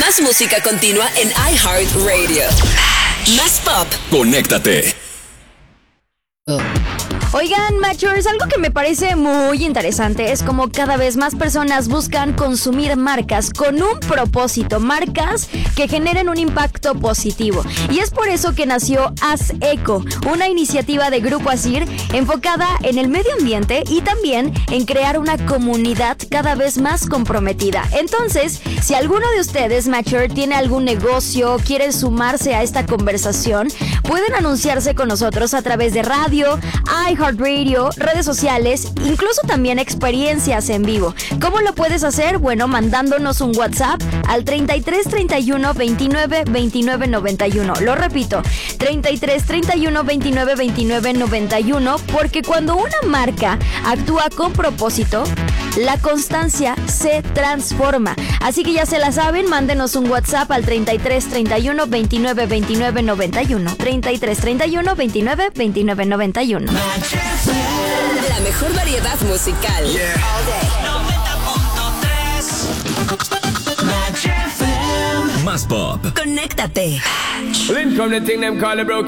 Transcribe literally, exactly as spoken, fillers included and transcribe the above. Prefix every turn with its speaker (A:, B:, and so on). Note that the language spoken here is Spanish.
A: Más música continua en iHeartRadio. Más pop.
B: Conéctate.
C: Oigan, Matchers, algo que me parece muy interesante es como cada vez más personas buscan consumir marcas con un propósito, marcas que generen un impacto positivo. Y es por eso que nació Haz Eco, una iniciativa de Grupo Asir enfocada en el medio ambiente y también en crear una comunidad cada vez más comprometida. Entonces, si alguno de ustedes, Matcher, tiene algún negocio, quiere sumarse a esta conversación, pueden anunciarse con nosotros a través de radio, iHeartRadio, redes sociales, incluso también experiencias en vivo. ¿Cómo lo puedes hacer? Bueno, mandándonos un WhatsApp al treinta y tres treinta y uno veintinueve veintinueve noventa y uno. Lo repito, treinta y tres treinta y uno veintinueve veintinueve noventa y uno, porque cuando una marca actúa con propósito, la constancia se transforma. Así que ya se la saben, mándenos un WhatsApp al treinta y tres treinta y uno veintinueve veintinueve noventa y uno. treinta y tres treinta y uno veintinueve veintinueve noventa y uno.
A: La mejor variedad musical.
B: Yeah. Más pop.
A: Conéctate.
D: Well, in come the thing them call a broken